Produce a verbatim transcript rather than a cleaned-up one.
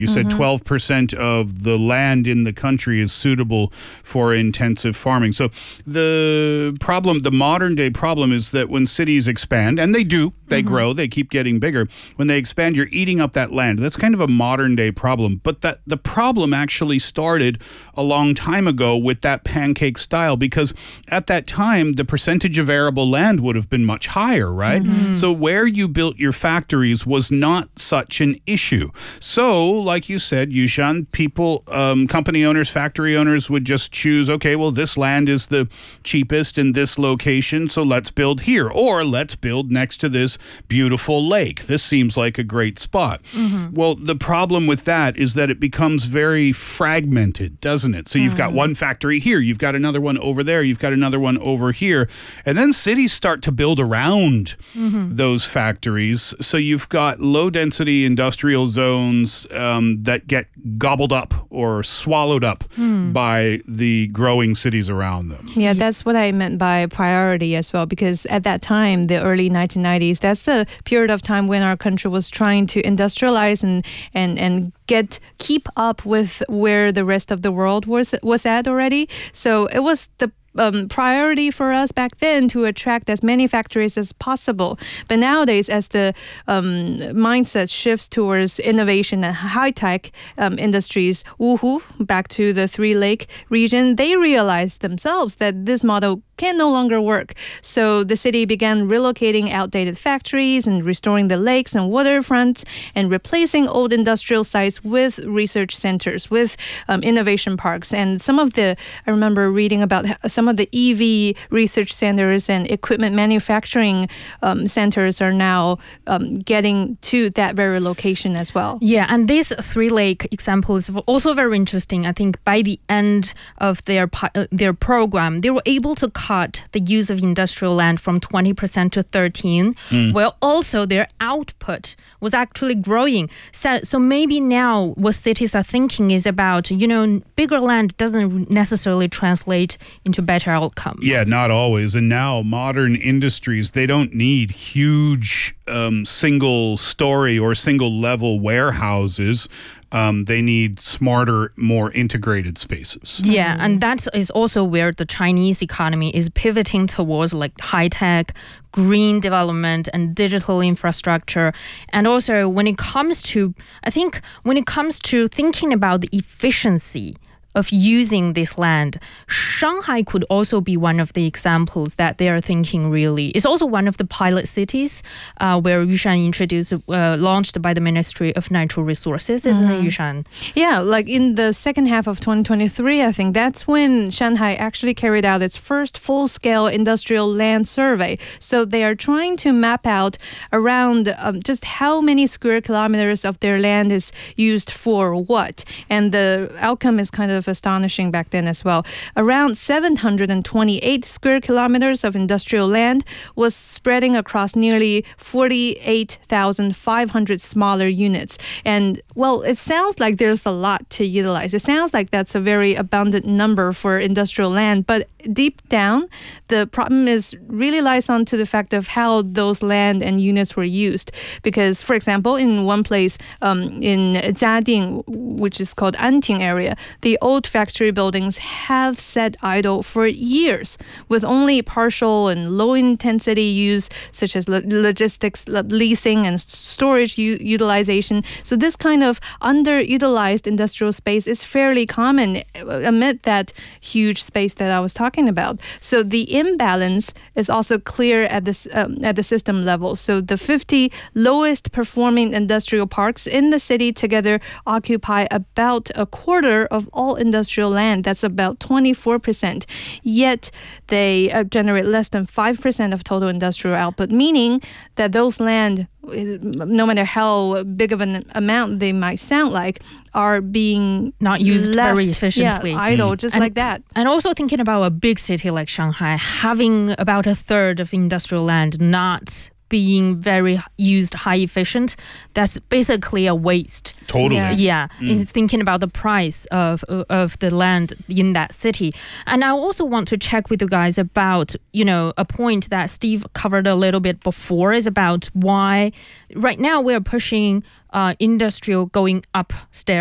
You said mm-hmm. twelve percent of the land in the country is suitable for intensive farming. So the problem, the modern day problem is that when cities expand, and they do, they mm-hmm. grow, they keep getting bigger. When they expand, you're eating up that land. That's kind of a modern day problem. But that the problem actually started a long time ago with that pancake style, because at that time, the percentage of arable land would have been much higher, right? Mm-hmm. So where you built your factories was not such an issue. So, like you said, Yushan, people, um, company owners, factory owners would just choose, okay, well, this land is the cheapest in this location, so let's build here. Or let's build next to this beautiful lake. This seems like a great spot. Mm-hmm. Well, the problem with that is that it becomes very fragmented, doesn't it? So you've mm-hmm. got one factory here, you've got another one over there, you've got another one over here. And then cities start to build around mm-hmm. those factories. So you've got low-density industrial zones um, that get gobbled up or swallowed up mm. by the growing cities around them. Yeah, that's what I meant by priority as well, because at that time, the early nineteen nineties, that's a period of time when our country was trying to industrialize and and, and get keep up with where the rest of the world was was at already. So it was the Um, priority for us back then to attract as many factories as possible. But nowadays, as the um, mindset shifts towards innovation and high-tech um, industries, Wuhu, back to the Three Lake region, they realized themselves that this model can no longer work. So the city began relocating outdated factories and restoring the lakes and waterfronts and replacing old industrial sites with research centers, with um, innovation parks. And some of the, I remember reading about some of the E V research centers and equipment manufacturing um, centers are now um, getting to that very location as well. Yeah, and this Three Lake example is also very interesting. I think by the end of their uh, their program, they were able to cut the use of industrial land from twenty percent to thirteen, mm. while also their output was actually growing. So, so maybe now what cities are thinking is about, you know, bigger land doesn't necessarily translate into better outcomes. Yeah, not always. And now modern industries, they don't need huge um, single story or single level warehouses. Um, they need smarter, more integrated spaces. Yeah, and that is also where the Chinese economy is pivoting towards, like high-tech, green development and digital infrastructure. And also when it comes to, I think, when it comes to thinking about the efficiency of using this land, Shanghai could also be one of the examples that they are thinking really. It's also one of the pilot cities uh, where Yushan introduced, uh, launched by the Ministry of Natural Resources, isn't mm-hmm. it, Yushan? Yeah, like in the second half of twenty twenty-three, I think that's when Shanghai actually carried out its first full-scale industrial land survey. So they are trying to map out around um, just how many square kilometers of their land is used for what. And the outcome is kind of astonishing back then as well. Around seven hundred twenty-eight square kilometers of industrial land was spreading across nearly forty-eight thousand five hundred smaller units. And, well, it sounds like there's a lot to utilize. It sounds like that's a very abundant number for industrial land, but deep down, the problem is really lies on to the fact of how those land and units were used. Because, for example, in one place um, in Jiading, which is called Anting area, the old factory buildings have sat idle for years with only partial and low-intensity use, such as lo- logistics, lo- leasing, and storage u- utilization. So this kind of underutilized industrial space is fairly common amid that huge space that I was talking about. So the imbalance is also clear at this um, at the system level. So the fifty lowest performing industrial parks in the city together occupy about a quarter of all industrial land. That's about twenty-four percent. Yet they uh, generate less than five percent of total industrial output, meaning that those land, no matter how big of an amount they might sound like, are being not used left, very efficiently. Yeah, idle, mm. just and, like that. And also thinking about a big city like Shanghai, having about a third of industrial land not being very used high efficient, that's basically a waste. Totally. Yeah. Yeah, is thinking about the price of of the land in that city. And I also want to check with you guys about, you know, a point that Steve covered a little bit before, is about why right now we're pushing uh, industrial going upstairs